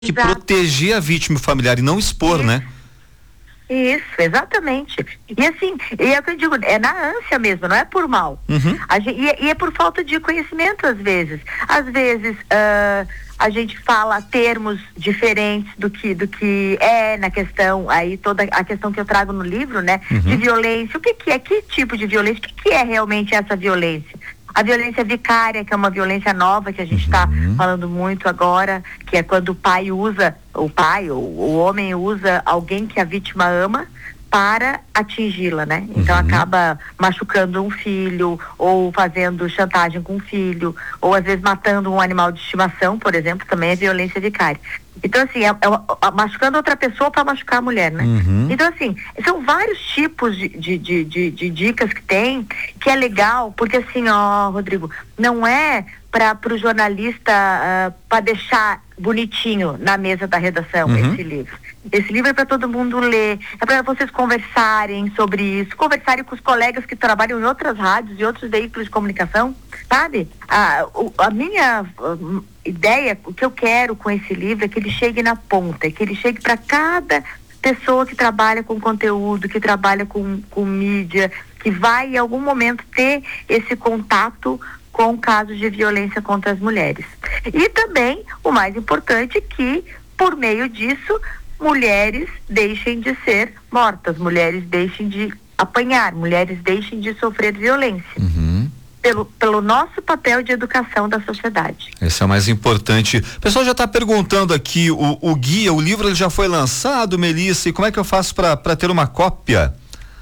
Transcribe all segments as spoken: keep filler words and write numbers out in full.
que Exato. proteger a vítima familiar e não expor, Isso. né? Isso, exatamente. E assim, e é o que eu digo, é na ânsia mesmo, não é por mal. Uhum. A gente, e, é, e é por falta de conhecimento às vezes. Às vezes uh, a gente fala termos diferentes do que, do que é na questão, aí toda a questão que eu trago no livro, né? Uhum. De violência. O que, que é? Que tipo de violência? O que, que é realmente essa violência? A violência vicária, que é uma violência nova que a gente está Uhum. falando muito agora, que é quando o pai usa, o pai ou o homem usa alguém que a vítima ama para atingi-la, né? Então Uhum. acaba machucando um filho, ou fazendo chantagem com um filho, ou às vezes matando um animal de estimação, por exemplo, também é violência vicária. Então assim, é, é, é, machucando outra pessoa para machucar a mulher, né? Uhum. Então assim, são vários tipos de, de, de, de, de dicas que tem, que é legal, porque assim, ó, Rodrigo, não é para o jornalista, uh, para deixar bonitinho na mesa da redação, uhum. esse livro. Esse livro é para todo mundo ler, é para vocês conversarem sobre isso, conversarem com os colegas que trabalham em outras rádios e outros veículos de comunicação, sabe? A, a minha uh, ideia, o que eu quero com esse livro é que ele chegue na ponta, é que ele chegue para cada pessoa que trabalha com conteúdo, que trabalha com, com mídia, que vai em algum momento ter esse contato com casos de violência contra as mulheres. E também, o mais importante, que por meio disso, mulheres deixem de ser mortas, mulheres deixem de apanhar, mulheres deixem de sofrer violência. Uhum. Pelo, pelo nosso papel de educação da sociedade. Esse é o mais importante. O pessoal já está perguntando aqui, o, o guia, o livro ele já foi lançado, Melissa, e como é que eu faço para ter uma cópia?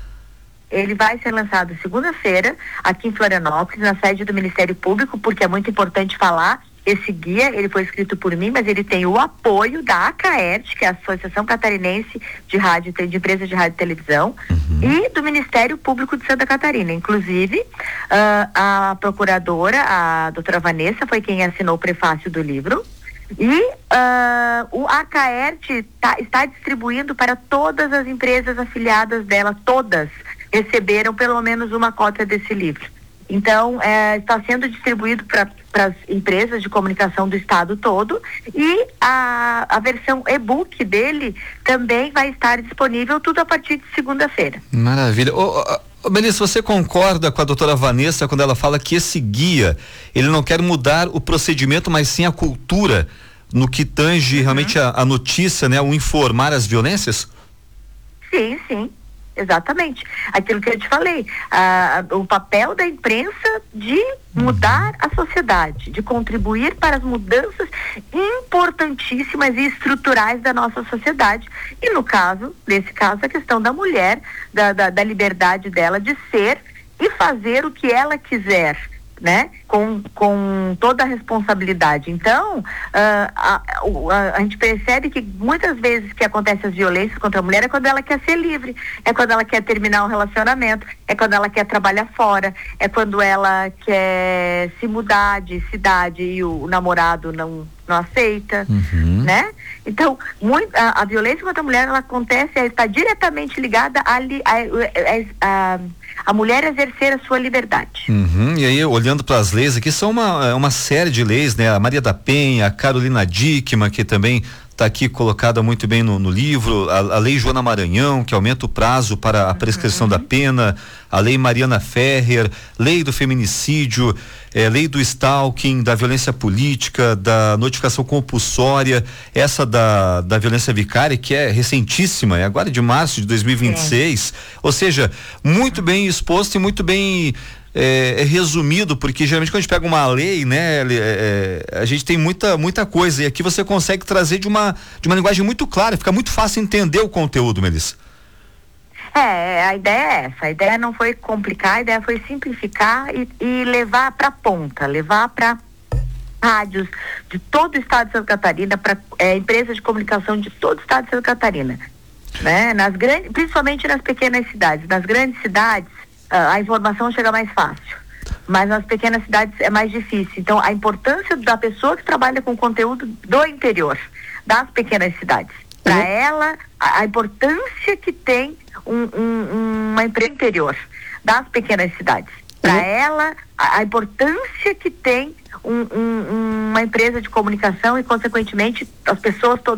Ele vai ser lançado segunda-feira, aqui em Florianópolis, na sede do Ministério Público, porque é muito importante falar. Esse guia, ele foi escrito por mim, mas ele tem o apoio da ACAERT, que é a Associação Catarinense de Rádio, de Empresas de Rádio e Televisão, uhum. e do Ministério Público de Santa Catarina. Inclusive, uh, a procuradora, a doutora Vanessa, foi quem assinou o prefácio do livro. E uh, o ACAERT tá, está distribuindo para todas as empresas afiliadas dela, todas receberam pelo menos uma cópia desse livro. Então, é, está sendo distribuído para as empresas de comunicação do estado todo, e a, a versão e-book dele também vai estar disponível, tudo a partir de segunda-feira. Maravilha. Ô, ô, ô, Melissa, você concorda com a doutora Vanessa quando ela fala que esse guia, ele não quer mudar o procedimento, mas sim a cultura no que tange uhum. realmente a, a notícia, né? O informar as violências? Sim, sim. Exatamente. Aquilo que eu te falei, ah, o papel da imprensa de mudar a sociedade, de contribuir para as mudanças importantíssimas e estruturais da nossa sociedade. E no caso, nesse caso, a questão da mulher, da, da, da liberdade dela de ser e fazer o que ela quiser, né? Com, com toda a responsabilidade. Então, uh, a, a, a gente percebe que muitas vezes que acontecem as violências contra a mulher é quando ela quer ser livre, é quando ela quer terminar um relacionamento, é quando ela quer trabalhar fora, é quando ela quer se mudar de cidade e o, o namorado não, não aceita, uhum. né? Então, muito, a, a violência contra a mulher, ela acontece, ela está diretamente ligada a, a, a, a a mulher exercer a sua liberdade. Uhum. E aí, olhando para as leis aqui, são uma, uma série de leis, né? A Maria da Penha, a Carolina Dickmann, que também está aqui colocada muito bem no, no livro, a, a lei Joana Maranhão, que aumenta o prazo para a prescrição uhum. da pena, a lei Mariana Ferrer, lei do feminicídio, eh, lei do stalking, da violência política, da notificação compulsória, essa da, da violência vicária, que é recentíssima, é agora de março de dois mil e vinte e seis, é. Ou seja, muito bem exposto e muito bem É, é resumido, porque geralmente quando a gente pega uma lei, né, é, é, a gente tem muita, muita coisa, e aqui você consegue trazer de uma, de uma linguagem muito clara, fica muito fácil entender o conteúdo, Melissa. É, a ideia é essa, a ideia não foi complicar, a ideia foi simplificar e, e levar para ponta, levar para rádios de todo o estado de Santa Catarina, para é, empresas de comunicação de todo o estado de Santa Catarina, né, nas grandes, principalmente nas pequenas cidades. Nas grandes cidades a informação chega mais fácil, mas nas pequenas cidades é mais difícil. Então, a importância da pessoa que trabalha com conteúdo do interior, das pequenas cidades, para uhum. ela, a, a importância que tem um, um, uma empresa interior das pequenas cidades. para uhum. ela a, a importância que tem um, um, uma empresa de comunicação e, consequentemente, as pessoas todas